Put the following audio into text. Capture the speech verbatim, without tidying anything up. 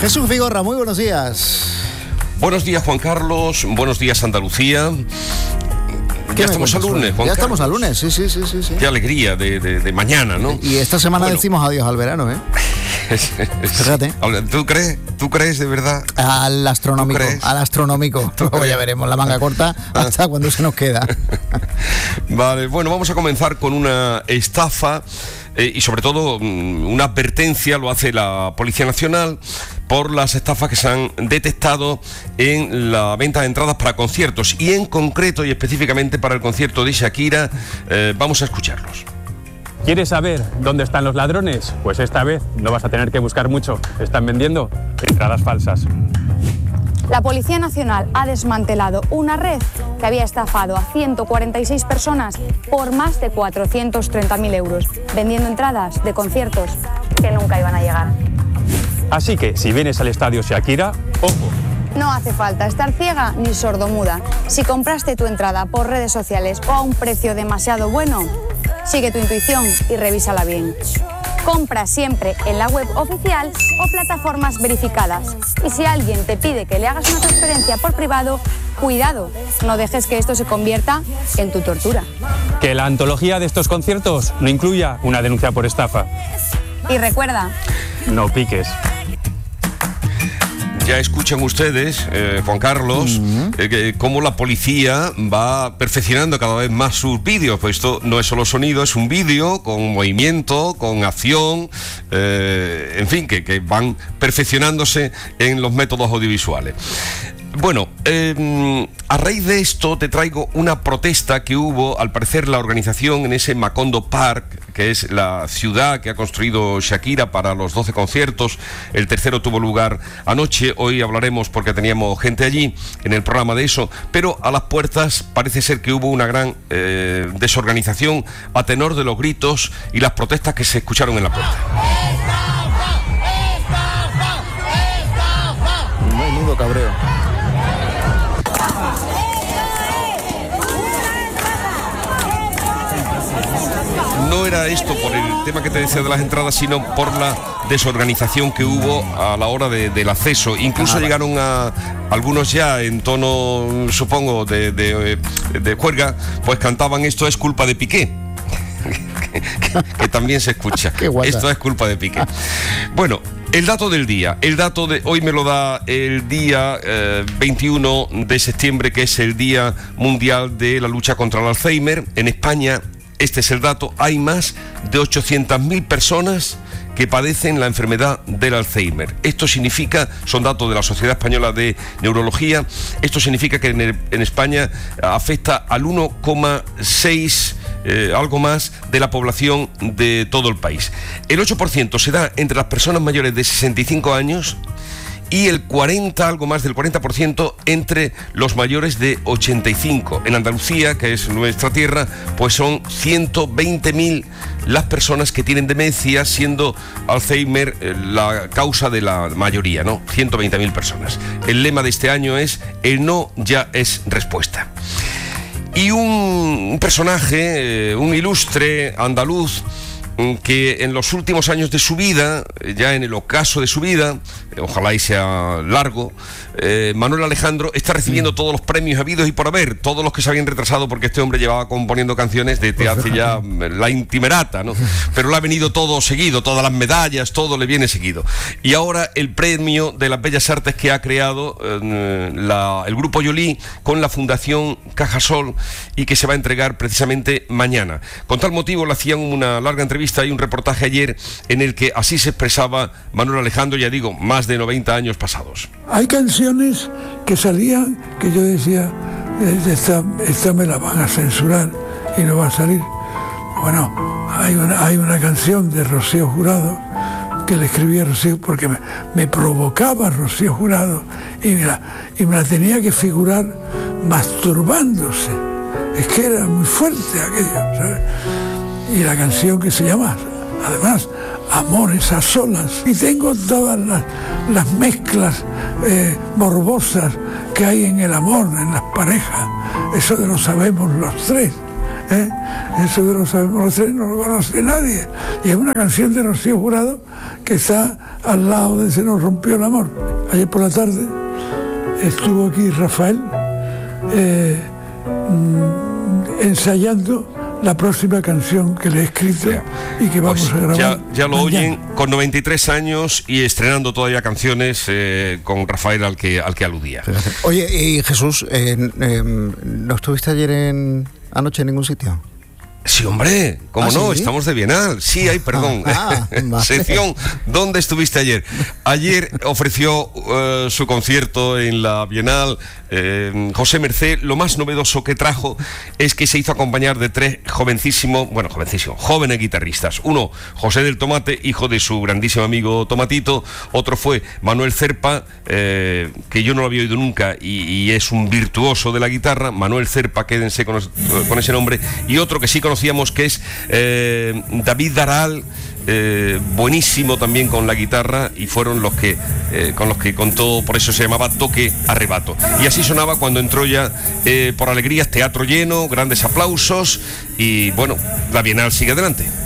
Jesús Vigorra, muy buenos días. Buenos días, Juan Carlos. Buenos días, Andalucía. Ya estamos al lunes, Juan Ya Carlos. estamos al lunes, sí, sí, sí, sí, sí. Qué alegría de, de, de mañana, ¿no? Y esta semana Bueno. decimos adiós al verano, ¿eh? Fíjate. ¿Tú crees? ¿Tú crees de verdad? Al astronómico, ¿Tú crees? al astronómico. Luego ya veremos la manga corta hasta cuando se nos queda. Vale, bueno, vamos a comenzar con una estafa eh, y sobre todo mm, una advertencia, lo hace la Policía Nacional, por las estafas que se han detectado en la venta de entradas para conciertos y en concreto y específicamente para el concierto de Shakira. Eh, vamos a escucharlos. ¿Quieres saber dónde están los ladrones? Pues esta vez no vas a tener que buscar mucho. Están vendiendo entradas falsas. La Policía Nacional ha desmantelado una red que había estafado a ciento cuarenta y seis personas por más de cuatrocientos treinta mil euros, vendiendo entradas de conciertos que nunca iban a llegar. Así que, si vienes al estadio Shakira, ojo. No hace falta estar ciega ni sordomuda. Si compraste tu entrada por redes sociales o a un precio demasiado bueno, sigue tu intuición y revísala bien. Compra siempre en la web oficial o plataformas verificadas. Y si alguien te pide que le hagas una transferencia por privado, cuidado, no dejes que esto se convierta en tu tortura. Que la antología de estos conciertos no incluya una denuncia por estafa. Y recuerda, No piques. Ya escuchan ustedes, eh, Juan Carlos, uh-huh. eh, que, cómo la policía va perfeccionando cada vez más sus vídeos. Pues esto no es solo sonido, es un vídeo con movimiento, con acción, eh, en fin, que, que van perfeccionándose en los métodos audiovisuales. Bueno, eh, a raíz de esto te traigo una protesta que hubo, al parecer, la organización en ese Macondo Park, que es la ciudad que ha construido Shakira para los doce conciertos. El tercero tuvo lugar anoche, hoy hablaremos porque teníamos gente allí en el programa de eso, pero a las puertas parece ser que hubo una gran eh, desorganización a tenor de los gritos y las protestas que se escucharon en la puerta. Menudo cabreo. No era esto por el tema que te decía de las entradas, sino por la desorganización que hubo a la hora de, del acceso. Incluso ah, llegaron a algunos ya en tono, supongo, de, de, de juerga, pues cantaban "esto es culpa de Piqué". que, que, que también se escucha. Esto es culpa de Piqué. Bueno, el dato del día. El dato de hoy me lo da el día eh, veintiuno de septiembre, que es el Día Mundial de la Lucha contra el Alzheimer. En España, este es el dato, hay más de ochocientas mil personas que padecen la enfermedad del Alzheimer. Esto significa, son datos de la Sociedad Española de Neurología, esto significa que en, el, en España afecta al uno coma seis, eh, algo más, de la población de todo el país. El ocho por ciento se da entre las personas mayores de sesenta y cinco años y el cuarenta, algo más del cuarenta por ciento entre los mayores de ochenta y cinco. En Andalucía, que es nuestra tierra, pues son ciento veinte mil las personas que tienen demencia, siendo Alzheimer eh, la causa de la mayoría, ¿no? ciento veinte mil personas. El lema de este año es "el no ya es respuesta". Y un, un personaje, eh, un ilustre andaluz, que en los últimos años de su vida, ya en el ocaso de su vida, ojalá y sea largo, eh, Manuel Alejandro está recibiendo mm. todos los premios habidos y por haber, todos los que se habían retrasado, porque este hombre llevaba componiendo canciones desde hace ya la intimerata, ¿no? Pero le ha venido todo seguido, todas las medallas, todo le viene seguido. Y ahora el premio de las Bellas Artes que ha creado eh, la, el Grupo Yolí con la Fundación Cajasol y que se va a entregar precisamente mañana. Con tal motivo le hacían una larga entrevista. Hay un reportaje ayer en el que así se expresaba Manuel Alejandro, ya digo, más de noventa años pasados. Hay canciones que salían que yo decía, esta, esta me la van a censurar y no va a salir. Bueno, hay una, hay una canción de Rocío Jurado que le escribí a Rocío porque me, me provocaba Rocío Jurado y me, la, y me la tenía que figurar masturbándose. Es que era muy fuerte aquello, ¿sabes? Y la canción que se llama, además, Amores a solas. Y tengo todas las, las mezclas eh, morbosas que hay en el amor, en las parejas. Eso lo sabemos los tres. ¿eh? Eso de Lo sabemos los tres no lo conoce nadie. Y es una canción de Rocío Jurado que está al lado de Se nos rompió el amor. Ayer por la tarde estuvo aquí Rafael eh, mm, ensayando la próxima canción que le he escrito y que vamos pues a grabar. Ya, ya lo mañana. oyen, con noventa y tres años y estrenando todavía canciones eh, con Rafael al que, al que aludía. Oye, y Jesús, eh, eh, ¿no estuviste ayer en anoche en ningún sitio? Sí, hombre, ¿cómo ¿Ah, no? sí? Estamos de Bienal. Sí, hay, perdón. Ah, ah, vale. Sección, ¿dónde estuviste ayer? Ayer ofreció uh, su concierto en la Bienal eh, José Mercé. Lo más novedoso que trajo es que se hizo acompañar de tres jovencísimos, bueno, jovencísimos, jóvenes guitarristas. Uno, José del Tomate, hijo de su grandísimo amigo Tomatito. Otro fue Manuel Cerpa, eh, que yo no lo había oído nunca y, y es un virtuoso de la guitarra. Manuel Cerpa, quédense con, con ese nombre. Y otro que sí conocíamos, que es eh, David Daral, eh, buenísimo también con la guitarra, y fueron los que eh, con los que contó, por eso se llamaba Toque Arrebato. Y así sonaba cuando entró ya eh, por Alegrías, teatro lleno, grandes aplausos y bueno, la Bienal sigue adelante.